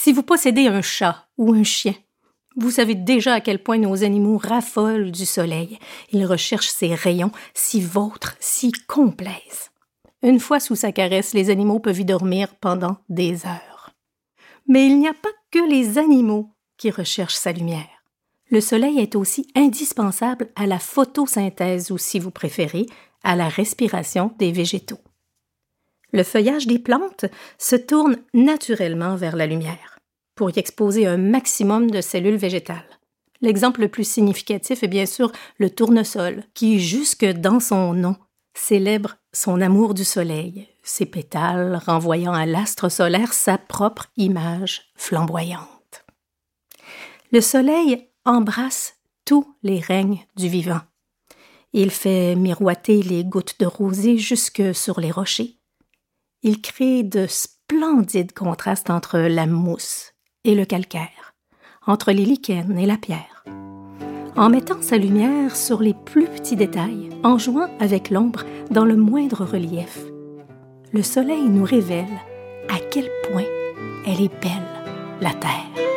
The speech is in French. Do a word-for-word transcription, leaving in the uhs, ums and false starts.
Si vous possédez un chat ou un chien, vous savez déjà à quel point nos animaux raffolent du soleil. Ils recherchent ces rayons si vôtres, si complaisent. Une fois sous sa caresse, les animaux peuvent y dormir pendant des heures. Mais il n'y a pas que les animaux qui recherchent sa lumière. Le soleil est aussi indispensable à la photosynthèse ou, si vous préférez, à la respiration des végétaux. Le feuillage des plantes se tourne naturellement vers la lumière pour y exposer un maximum de cellules végétales. L'exemple le plus significatif est bien sûr le tournesol, qui, jusque dans son nom, célèbre son amour du soleil, ses pétales renvoyant à l'astre solaire sa propre image flamboyante. Le soleil embrasse tous les règnes du vivant. Il fait miroiter les gouttes de rosée jusque sur les rochers. Il crée de splendides contrastes entre la mousse et le calcaire, entre les lichens et la pierre. En mettant sa lumière sur les plus petits détails, en jouant avec l'ombre dans le moindre relief, le soleil nous révèle à quel point elle est belle, la terre.